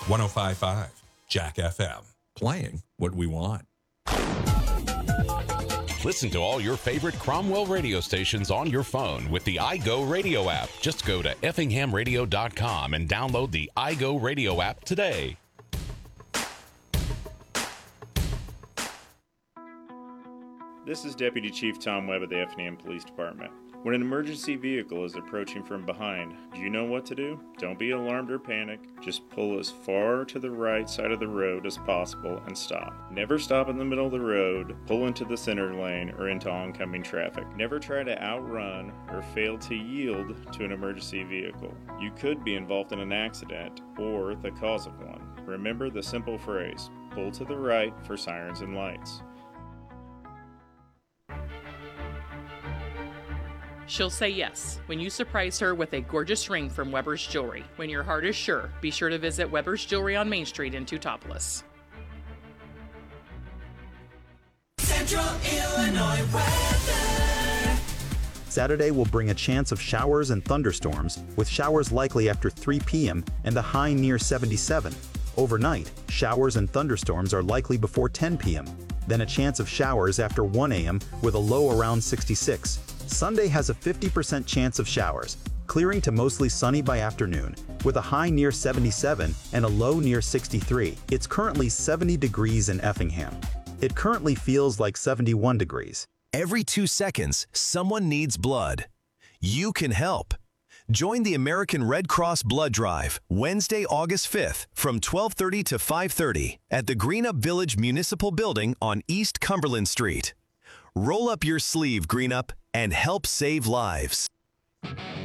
105.5 Jack FM. Playing what we want. Listen to all your favorite Cromwell radio stations on your phone with the iGo Radio app. Just go to effinghamradio.com and download the iGo Radio app today. This is Deputy Chief Tom Webb of the Effingham Police Department. When an emergency vehicle is approaching from behind, do you know what to do? Don't be alarmed or panic. Just pull as far to the right side of the road as possible and stop. Never stop in the middle of the road, pull into the center lane, or into oncoming traffic. Never try to outrun or fail to yield to an emergency vehicle. You could be involved in an accident or the cause of one. Remember the simple phrase, pull to the right for sirens and lights. She'll say yes when you surprise her with a gorgeous ring from Weber's Jewelry. When your heart is sure, be sure to visit Weber's Jewelry on Main Street in Teutopolis. Central Illinois weather. Saturday will bring a chance of showers and thunderstorms, with showers likely after 3 p.m. and a high near 77. Overnight, showers and thunderstorms are likely before 10 p.m., then a chance of showers after 1 a.m. with a low around 66. Sunday has a 50% chance of showers, clearing to mostly sunny by afternoon, with a high near 77 and a low near 63. It's currently 70 degrees in Effingham. It currently feels like 71 degrees. Every 2 seconds, someone needs blood. You can help. Join the American Red Cross Blood Drive Wednesday, August 5th from 12:30 to 5:30 at the Greenup Village Municipal Building on East Cumberland Street. Roll up your sleeve, Greenup, and help save lives.